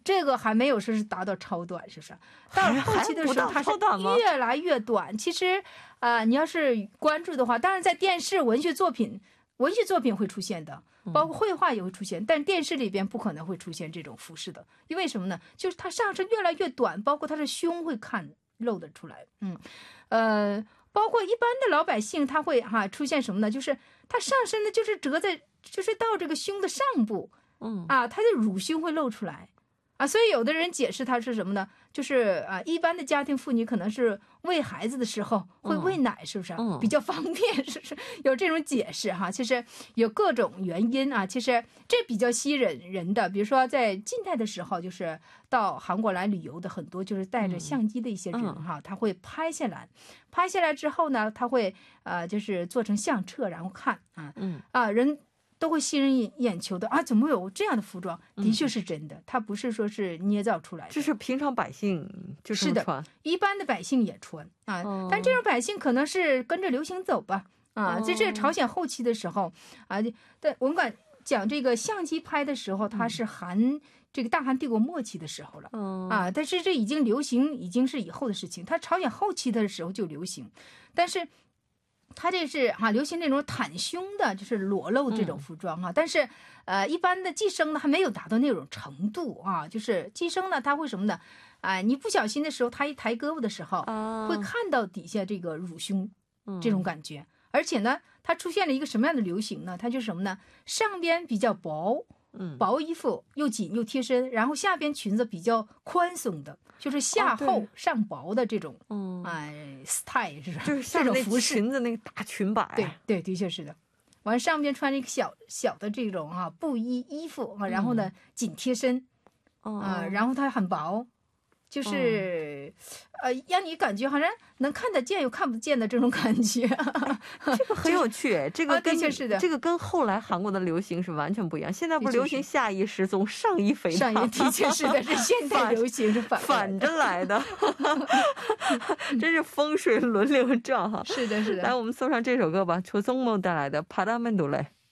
这个还没有说是达到超短，是不是？到后期的时候它是越来越短。其实你要是关注的话，当然在电视文学作品会出现的，包括绘画也会出现，但电视里边不可能会出现这种服饰的。因为什么呢？就是它上身越来越短，包括它的胸会露得出来。包括一般的老百姓他会出现什么呢？就是他上身呢就是折在，就是到这个胸的上部，他的乳胸会露出来。所以有的人解释它是什么呢？就是一般的家庭妇女可能是喂孩子的时候会喂奶，是不是比较方便？是不是有这种解释哈？其实有各种原因其实这比较吸引人的。比如说在近代的时候，就是到韩国来旅游的很多就是带着相机的一些人他会拍下来之后呢，他会就是做成相册，然后看人都会吸引眼球的怎么有这样的服装？的确是真的，它不是说是捏造出来的。 这是平常百姓就这么穿？ 是的，一般的百姓也穿但这种百姓可能是跟着流行走吧在这个朝鲜后期的时候但我们讲这个相机拍的时候，它是这个大韩帝国末期的时候了但是这已经流行，已经是以后的事情。它朝鲜后期的时候就流行，但是它这是流行那种袒胸的，就是裸露这种服装但是一般的寄生呢还没有达到那种程度就是寄生呢，它会什么呢你不小心的时候，它一抬胳膊的时候会看到底下这个乳胸这种感觉。而且呢，它出现了一个什么样的流行呢？它就是什么呢？上边比较薄衣服又紧又贴身，然后下边裙子比较宽松的，就是下厚上薄的这种style， 是吧？ 就是下面那裙子那个大裙摆。 对，的确是的。完上边穿一个小的这种布衣服然后呢紧贴身然后它很薄，就是让你感觉好像能看得见又看不见的这种感觉。 这个很有趣，这个的确是的， 这个跟后来韩国的流行是完全不一样。现在不是流行下衣失踪上衣肥大， 的确是的，是现代流行是反着来的。真是风水轮流转哈。 是的。 来，我们送上这首歌吧，조성모带来的바람은 노래。